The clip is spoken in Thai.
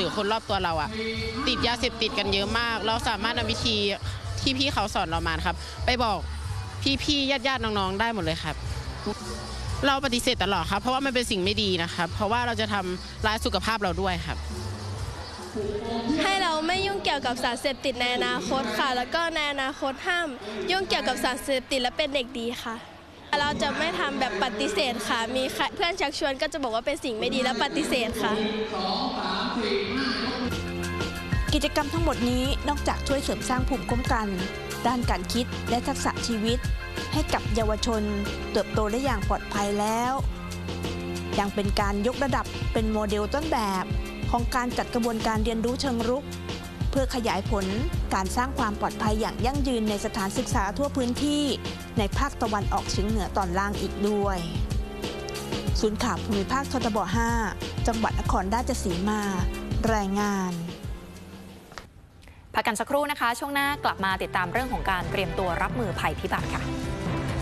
รือคนรอบตัวเราติดยาเสพติดกันเยอะมากเราสามารถนำวิธีที่พี่เขาสอนเรามาครับไปบอกพี่ๆญาติๆน้องๆได้หมดเลยครับเราปฏิเสธตลอดครับเพราะว่ามันเป็นสิ่งไม่ดีนะครับเพราะว่าเราจะทำร้ายสุขภาพเราด้วยครับให้เราไม่ยุ่งเกี่ยวกับสารเสพติดในอนาคตค่ะแล้วก็ในอนาคตห้ามยุ่งเกี่ยวกับสารเสพติดและเป็นเด็กดีค่ะเราจะไม่ทำแบบปฏิเสธค่ะมีเพื่อนชักชวนก็จะบอกว่าเป็นสิ่งไม่ดีและปฏิเสธค่ะกิจกรรมทั้งหมดนี้นอกจากช่วยเสริมสร้างภูมิคุ้มกันด้านการคิดและทักษะชีวิตให้กับเยาวชนเติบโตได้อย่างปลอดภัยแล้วยังเป็นการยกระดับเป็นโมเดลต้นแบบของการจัดกระบวนการเรียนรู้เชิงรุกเพื่อขยายผลการสร้างความปลอดภัยอย่างยั่งยืนในสถานศึกษาทั่วพื้นที่ในภาคตะวันออกเฉียงเหนือตอนล่างอีกด้วยศูนย์ข่าวภูมิภาคททบ 5 จังหวัดนครราชสีมารายงานพักกันสักครู่นะคะช่วงหน้ากลับมาติดตามเรื่องของการเตรียมตัวรับมือภัยพิบัติค่ะ